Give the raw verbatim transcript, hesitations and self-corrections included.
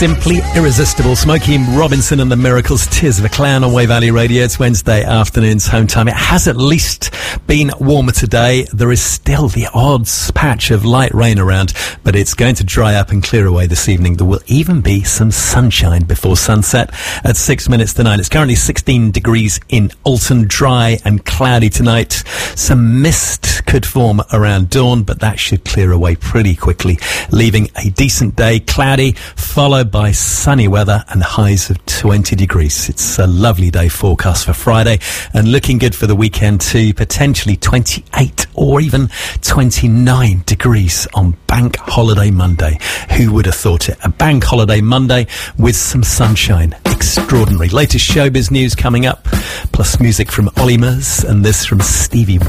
Simply irresistible. Smokey Robinson and the Miracles. Tears of a Clown on Way Valley Radio. It's Wednesday afternoon's home time. It has at least been warmer today. There is still the odd patch of light rain around, but it's going to dry up and clear away this evening. There will even be some sunshine before sunset at six minutes to nine. It's currently sixteen degrees in Alton. Dry and cloudy tonight. Some mist could form around dawn, but that should clear away pretty quickly, leaving a decent day. Cloudy, followed by sunny weather and highs of twenty degrees. It's a lovely day forecast for Friday and looking good for the weekend too. Potentially twenty-eight or even twenty-nine degrees on Bank Holiday Monday. Who would have thought it? A Bank Holiday Monday with some sunshine. Extraordinary. Latest showbiz news coming up, plus music from Ollie Murs and this from Stevie